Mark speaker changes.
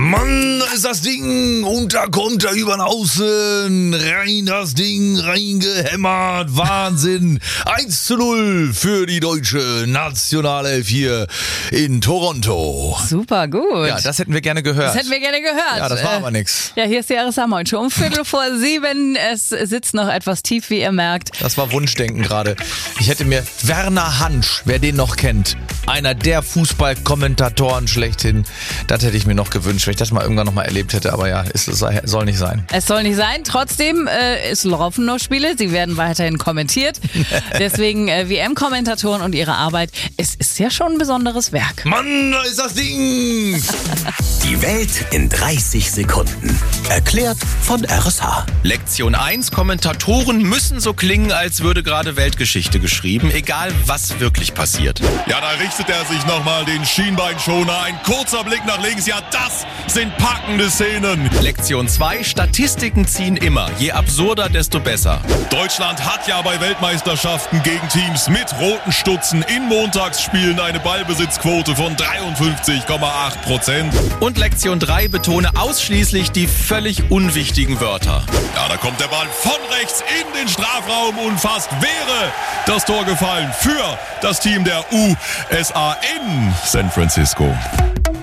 Speaker 1: Mann, da ist das Ding und da kommt er über den Außen. Rein das Ding, reingehämmert. Wahnsinn. 1:0 für die deutsche Nationalelf hier in Toronto.
Speaker 2: Super gut.
Speaker 3: Ja, das hätten wir gerne gehört.
Speaker 2: Das hätten wir gerne gehört.
Speaker 3: Ja, das war aber nix.
Speaker 2: Ja, hier ist die RSA Moin Show um 6:15. Es sitzt noch etwas tief, wie ihr merkt.
Speaker 3: Das war Wunschdenken gerade. Ich hätte mir Werner Hansch, wer den noch kennt, einer der Fußballkommentatoren schlechthin, das hätte ich mir noch gewünscht, wenn ich das mal irgendwann noch mal erlebt hätte. Aber ja, es soll nicht sein.
Speaker 2: Es soll nicht sein. Trotzdem, es laufen noch Spiele. Sie werden weiterhin kommentiert. Deswegen WM-Kommentatoren und ihre Arbeit. Es ist ja schon ein besonderes Werk.
Speaker 1: Mann, da ist das Ding.
Speaker 4: Die Welt in 30 Sekunden. Erklärt von RSH.
Speaker 5: Lektion 1. Kommentatoren müssen so klingen, als würde gerade Weltgeschichte geschrieben, egal was wirklich passiert.
Speaker 6: Ja, da richtet er sich nochmal den Schienbeinschoner. Ein kurzer Blick nach links. Ja, das sind packende Szenen.
Speaker 5: Lektion 2. Statistiken ziehen immer. Je absurder, desto besser.
Speaker 6: Deutschland hat ja bei Weltmeisterschaften gegen Teams mit roten Stutzen in Montagsspielen eine Ballbesitzquote von 53,8%.
Speaker 5: Und Lektion 3. Betone ausschließlich die völlig unwichtigen Wörter.
Speaker 6: Ja, da kommt der Ball von rechts in den Strafraum und fast wäre das Tor gefallen für das Team der USA in San Francisco.